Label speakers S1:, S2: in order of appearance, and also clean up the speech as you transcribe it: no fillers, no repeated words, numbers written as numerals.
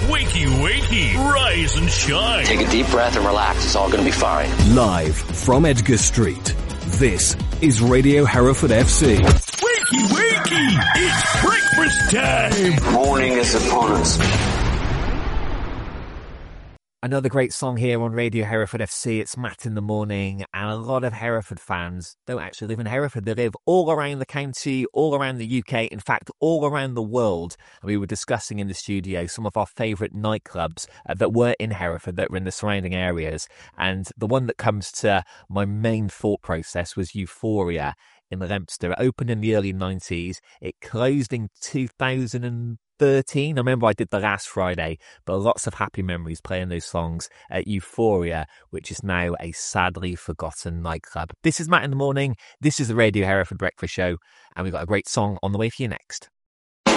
S1: Wakey, wakey, rise and shine.
S2: Take a deep breath and relax. It's all going to be fine.
S3: Live from Edgar Street, this is Radio Hereford FC.
S1: Wakey, wakey, it's breakfast time.
S2: Morning is upon us.
S4: Another great song here on Radio Hereford FC. It's Matt in the Morning, and a lot of Hereford fans don't actually live in Hereford. They live all around the county, all around the UK, in fact, all around the world. And we were discussing in the studio some of our favourite nightclubs that were in Hereford, that were in the surrounding areas. And the one that comes to my main thought process was Euphoria in Leominster. It opened in the early 90s. It closed in 2013. I remember I did the last Friday, but lots of happy memories playing those songs at Euphoria, which is now a sadly forgotten nightclub. This is Matt in the Morning. This is the Radio Hereford Breakfast Show, and we've got a great song on the way for you next.